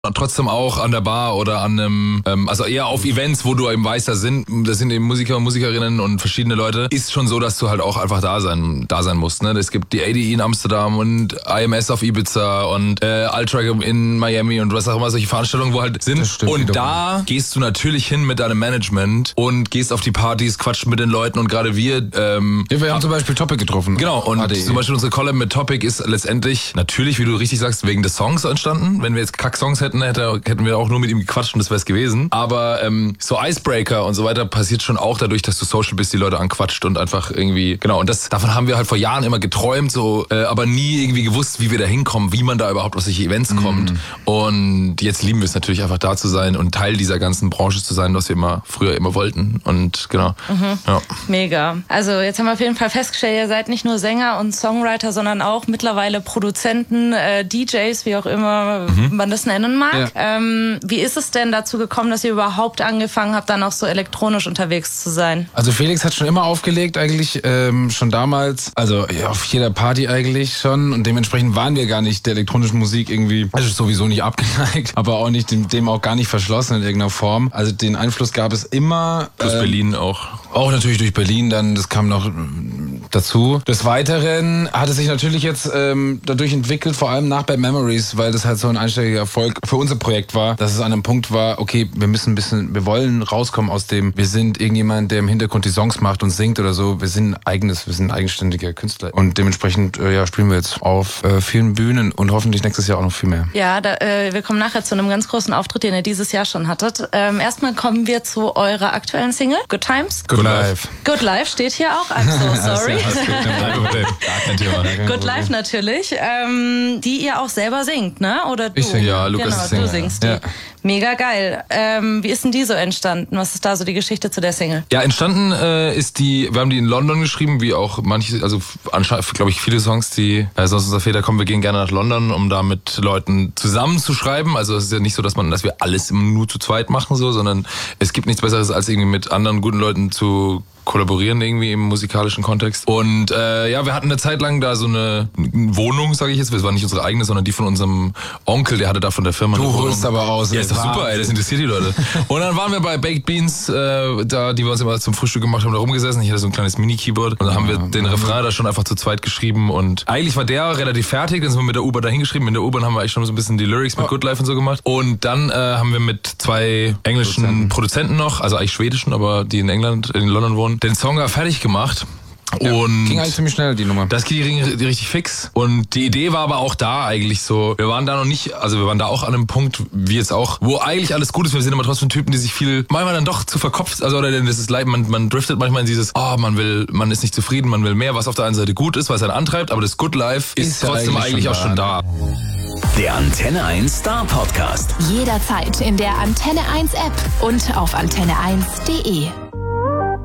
Trotzdem auch an der Bar oder an einem, also eher auf Events, wo du eben weißt, das sind eben Musiker und Musikerinnen und verschiedene Leute, ist schon so, dass du halt auch einfach da sein musst. Ne? Es gibt die ADE in Amsterdam und IMS auf Ibiza und Ultra in Miami und was auch immer, solche Veranstaltungen, wo halt sind. Und da gehst du natürlich hin mit deinem Management und gehst auf die Partys, quatscht mit den Leuten und gerade wir... wir haben zum Beispiel Topic getroffen. Genau, und zum Beispiel unsere Collab mit Topic ist letztendlich natürlich, wie du richtig sagst, wegen des Songs entstanden. Wenn wir jetzt Kack-Songs hätten wir auch nur mit ihm gequatscht und das wäre es gewesen. Aber so Icebreaker und so weiter passiert schon auch dadurch, dass du social bist, die Leute anquatscht und einfach irgendwie, genau. Und davon haben wir halt vor Jahren immer geträumt, so, aber nie irgendwie gewusst, wie wir da hinkommen, wie man da überhaupt auf solche Events kommt. Und jetzt lieben wir es natürlich einfach da zu sein und Teil dieser ganzen Branche zu sein, was wir früher immer wollten. Und genau. Ja. Mega. Also jetzt haben wir auf jeden Fall festgestellt, ihr seid nicht nur Sänger und Songwriter, sondern auch mittlerweile Produzenten, DJs, wie auch immer man das nennen mag. Ja. Wie ist es denn dazu gekommen, dass ihr überhaupt angefangen habt, dann auch so elektronisch unterwegs zu sein? Also Felix hat schon immer aufgelegt eigentlich, schon damals, also ja, auf jeder Party eigentlich schon und dementsprechend waren wir gar nicht der elektronischen Musik irgendwie, also sowieso nicht abgeneigt, aber auch nicht dem auch gar nicht verschlossen in irgendeiner Form. Also den Einfluss gab es immer. Plus Berlin auch. Auch natürlich durch Berlin dann, das kam noch dazu. Des Weiteren hat es sich natürlich jetzt dadurch entwickelt, vor allem nach Bad Memories, weil das halt so ein einstelliger Erfolg für unser Projekt war, dass es an einem Punkt war, okay, wir wollen rauskommen aus dem, wir sind irgendjemand, der im Hintergrund die Songs macht und singt oder so, wir sind eigenständige Künstler. Und dementsprechend spielen wir jetzt auf vielen Bühnen und hoffentlich nächstes Jahr auch noch viel mehr. Ja, wir kommen nachher zu einem ganz großen Auftritt, den ihr dieses Jahr schon hattet. Erstmal kommen wir zu eurer aktuellen Single, Good Times. Good Life. Good Life steht hier auch, I'm so sorry. Good Life natürlich, die ihr auch selber singt, ne? Oder du? Ich singe, ja, Lukas genau, du singst die. Ja. Mega geil. Wie ist denn die so entstanden? Was ist da so die Geschichte zu der Single? Ja, entstanden ist wir haben die in London geschrieben, wie auch manche, also anscheinend, glaube ich, viele Songs, die sonst unser Fehler kommen, wir gehen gerne nach London, um da mit Leuten zusammen zu schreiben. Also es ist ja nicht so, dass wir alles nur zu zweit machen, so, sondern es gibt nichts Besseres, als irgendwie mit anderen guten Leuten zu kollaborieren irgendwie im musikalischen Kontext. Und wir hatten eine Zeit lang da so eine Wohnung, sage ich jetzt. Das war nicht unsere eigene, sondern die von unserem Onkel, der hatte da von der Firma eine Wohnung. Du holst aber aus. Ja, ist doch super, ey, das interessiert die Leute. Und dann waren wir bei Baked Beans, die wir uns immer zum Frühstück gemacht haben, da rumgesessen. Ich hatte so ein kleines Mini-Keyboard und dann haben wir den Refrain da schon einfach zu zweit geschrieben und eigentlich war der relativ fertig, dann sind wir mit der U-Bahn da hingeschrieben. In der U-Bahn haben wir eigentlich schon so ein bisschen die Lyrics mit Good Life und so gemacht. Und dann haben wir mit 2 englischen Produzenten noch, also eigentlich schwedischen, aber die in London wohnen, den Song fertig gemacht. Ja, und ging eigentlich ziemlich schnell, die Nummer. Das ging richtig fix. Und die Idee war aber auch da eigentlich so. Wir waren da noch nicht, also wir waren da auch an einem Punkt, wie jetzt auch, wo eigentlich alles gut ist. Wir sind aber trotzdem Typen, die sich manchmal dann doch zu verkopft, also oder das ist leid, man driftet manchmal in dieses, man ist nicht zufrieden, man will mehr, was auf der einen Seite gut ist, was einen antreibt, aber das Good Life ist trotzdem eigentlich auch schon da. Der Antenne 1 Star Podcast. Jederzeit in der Antenne 1 App und auf antenne1.de.